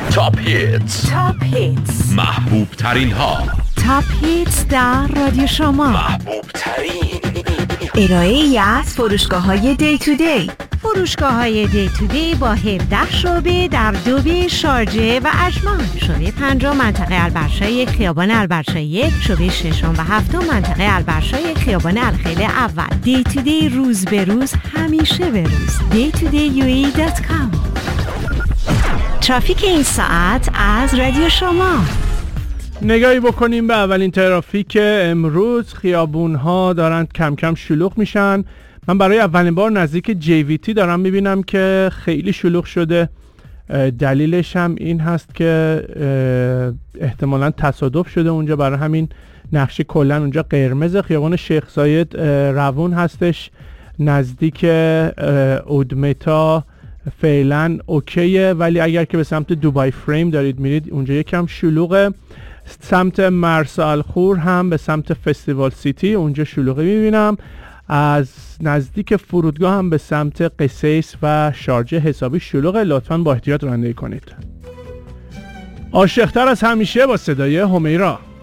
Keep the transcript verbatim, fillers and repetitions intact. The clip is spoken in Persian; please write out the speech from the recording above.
تاپ هیتز، تاپ هیتز، محبوب ترین ها، تاپ هیتز در رادیو شما، محبوب ترین. ارائه ای از فروشگاه های دی تو دی. فروشگاه های دی تو دی با هفده شعبه در دوبه، شارجه و اجمان. شعبه پنجم منطقه البرشای خیابان البرشای یک، شعبه ششم و هفتم منطقه البرشای خیابان الخیل اول. دی تو دی روز به روز، همیشه به روز. دی تو دی یو ای دات کام. ترافیک این ساعت از رادیو شما. نگاهی بکنیم به اولین ترافیک امروز. خیابون‌ها دارن کم کم شلوغ میشن. من برای اولین بار نزدیک جی وی تی دارم میبینم که خیلی شلوغ شده. دلیلش هم این هست که احتمالاً تصادف شده اونجا، برای همین نقشه کلن اونجا قرمز. خیابان شیخ زاید روون هستش نزدیک اودمتا فعلا اوکیه، ولی اگر که به سمت دوبای فریم دارید میرید اونجا یکم شلوغه. سمت مرسا الخور هم به سمت فستیوال سیتی اونجا شلوغی میبینم. از نزدیک فرودگاه هم به سمت قسیس و شارجه حسابی شلوغه. لطفاً با احتیاط رانندگی کنید. عاشق‌تر از همیشه با صدای همیرا.